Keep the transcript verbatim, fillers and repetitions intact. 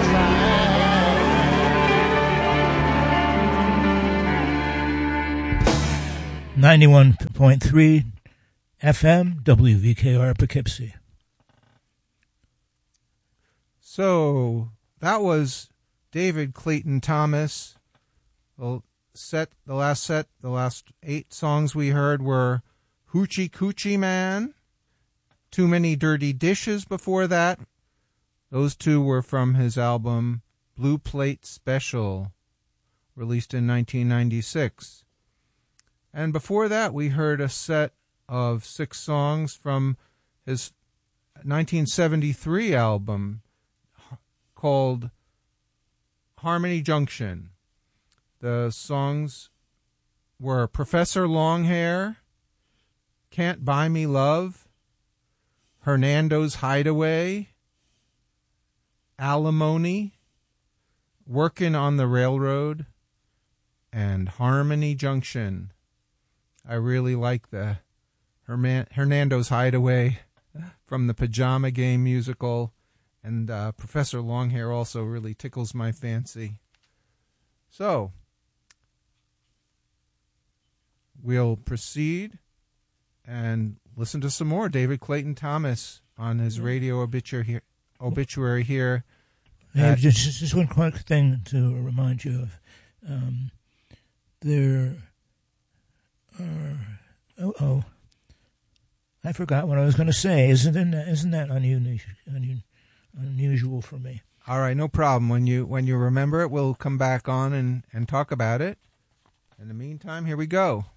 ninety-one point three F M, W V K R Poughkeepsie. So that was David Clayton Thomas. The set, the last set, the last eight songs we heard were Hoochie Coochie Man, Too Many Dirty Dishes before that. Those two were from his album Blue Plate Special, released in nineteen ninety-six. And before that, we heard a set of six songs from his nineteen seventy-three album called Harmony Junction. The songs were Professor Longhair, Can't Buy Me Love, Hernando's Hideaway, Alimony, Workin' on the Railroad, and Harmony Junction. I really like the Herman, Hernando's Hideaway from the Pajama Game musical, and uh, Professor Longhair also really tickles my fancy. So, we'll proceed and listen to some more David Clayton Thomas on his radio obituary, obituary here. Yeah, just, just one quick thing to remind you of. Um, there... Uh, oh, oh, I forgot what I was going to say. Isn't that, isn't that unusual, unusual for me? All right, no problem. When you when you remember it, we'll come back on and, and talk about it. In the meantime, here we go.